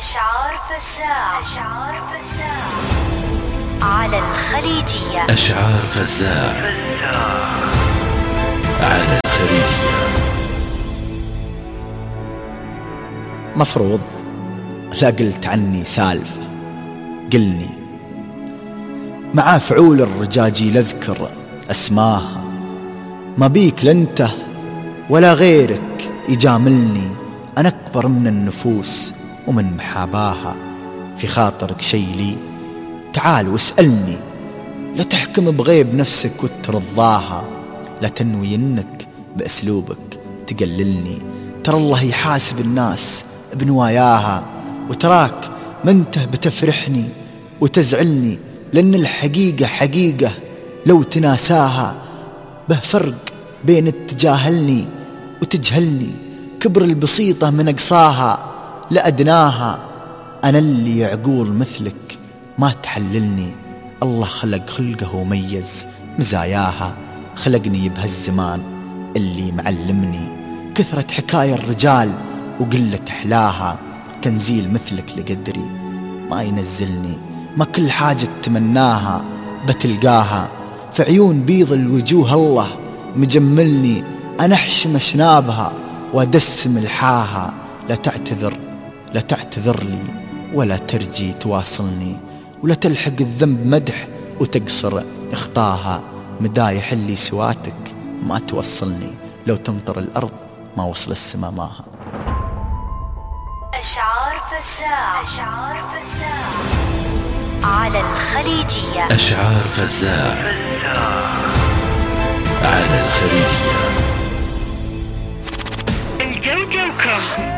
أشعار فزاع على الخليجية. أشعار فزاع على الخليجية. مفروض لا قلت عني سالفة قلني مع فعول الرجاجيل اذكر اسماها، ما بيك لنته ولا غيرك يجاملني، أنا أكبر من النفوس ومن محاباها. في خاطرك شي لي تعال واسألني، لا تحكم بغيب نفسك وترضاها، لا تنوي إنك بأسلوبك تقللني، ترى الله يحاسب الناس بنواياها، وتراك منته بتفرحني وتزعلني، لأن الحقيقة حقيقة لو تناساها، به فرق بين التجاهلني وتجهلني، كبر البسيطة من أقصاها لأدناها، أنا اللي يعقول مثلك ما تحللني، الله خلق خلقه وميز مزاياها، خلقني بهالزمان اللي معلمني، كثرة حكاية الرجال وقلة أحلاها، تنزيل مثلك لقدري ما ينزلني، ما كل حاجة تمناها بتلقاها، في عيون بيض الوجوه الله مجملني، أنا أحشم أشنابها وأدسم الحاها، لا تعتذر لي ولا ترجي تواصلني، ولا تلحق الذنب مدح وتقصر اخطاها، مدايح اللي سواتك ما توصلني، لو تمطر الأرض ما وصل السما ماها. أشعار فزاع على الخليجية. أشعار فزاع على الخليجية. الجوجو كم